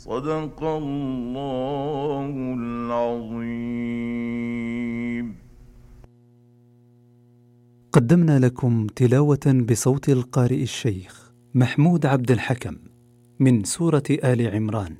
صدق الله العظيم. قدمنا لكم تلاوة بصوت القارئ الشيخ محمود عبد الحكم من سورة آل عمران.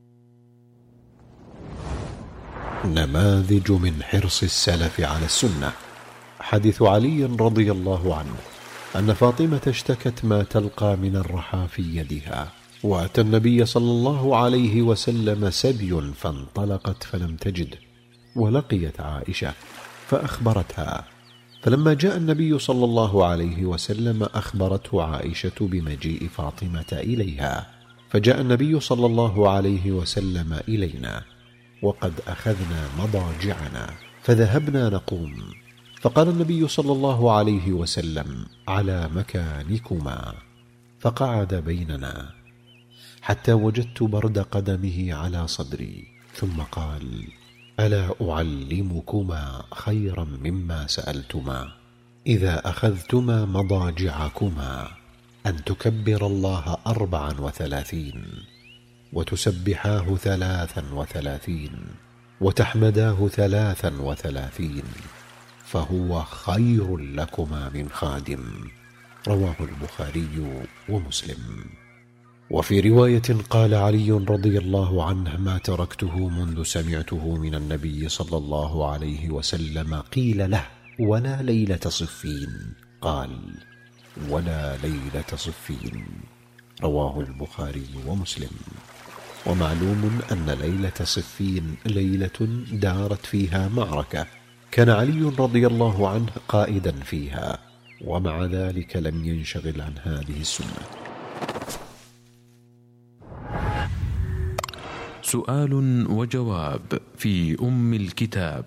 نماذج من حرص السلف على السنة. حديث علي رضي الله عنه أن فاطمة اشتكت ما تلقى من الرحى في يدها، وأتى النبي صلى الله عليه وسلم سبي فانطلقت فلم تجد، ولقيت عائشة فأخبرتها، فلما جاء النبي صلى الله عليه وسلم أخبرته عائشة بمجيء فاطمة إليها، فجاء النبي صلى الله عليه وسلم إلينا وقد أخذنا مضاجعنا فذهبنا نقوم، فقال النبي صلى الله عليه وسلم: على مكانكما، فقعد بيننا حتى وجدت برد قدمه على صدري، ثم قال: ألا أعلمكما خيرا مما سألتما؟ إذا أخذتما مضاجعكما أن تكبر الله 34، وتسبحاه 33، وتحمداه 33، فهو خير لكما من خادم. رواه البخاري ومسلم. وفي رواية قال علي رضي الله عنه: ما تركته منذ سمعته من النبي صلى الله عليه وسلم قيل له: ولا ليلة صفين؟ قال: ولا ليلة صفين. رواه البخاري ومسلم. ومعلوم أن ليلة صفين ليلة دارت فيها معركة، كان علي رضي الله عنه قائدا فيها، ومع ذلك لم ينشغل عن هذه السنة. سؤال وجواب في أم الكتاب.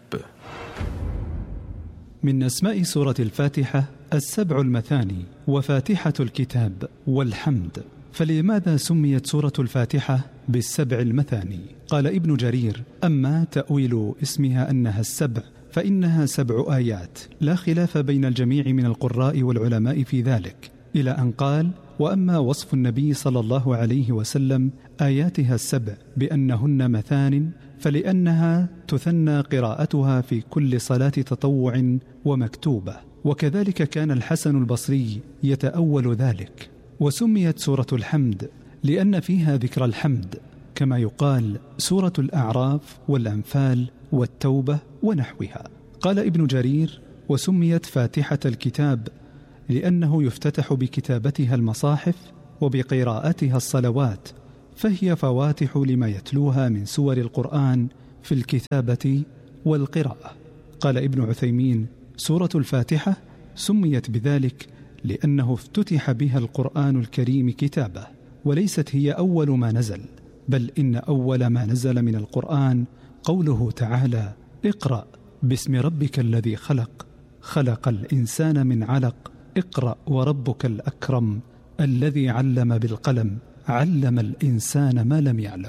من أسماء سورة الفاتحة 7 المثاني وفاتحة الكتاب والحمد. فلماذا سميت سورة الفاتحة ب7 المثاني؟ قال ابن جرير: أما تأويل اسمها أنها 7 فإنها 7 آيات، لا خلاف بين الجميع من القراء والعلماء في ذلك، إلى أن قال: وأما وصف النبي صلى الله عليه وسلم آياتها 7 بأنهن مثان فلأنها تثنى قراءتها في كل صلاة تطوع ومكتوبة، وكذلك كان الحسن البصري يتأول ذلك. وسميت سورة الحمد لأن فيها ذكر الحمد، كما يقال سورة الأعراف والأنفال والتوبة ونحوها. قال ابن جرير: وسميت فاتحة الكتاب لأنه يفتتح بكتابتها المصاحف وبقراءتها الصلوات، فهي فواتح لما يتلوها من سور القرآن في الكتابة والقراءة. قال ابن عثيمين: سورة الفاتحة سميت بذلك لأنه افتتح بها القرآن الكريم كتابة، وليست هي أول ما نزل، بل إن أول ما نزل من القرآن قوله تعالى: اقرأ باسم ربك الذي خلق، خلق الإنسان من علق، اقرأ وربك الأكرم الذي علم بالقلم، علم الإنسان ما لم يعلم.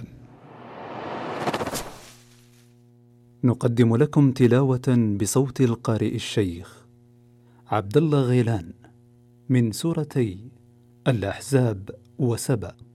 نقدم لكم تلاوة بصوت القارئ الشيخ عبد الله غيلان من سورتي الأحزاب وسبأ.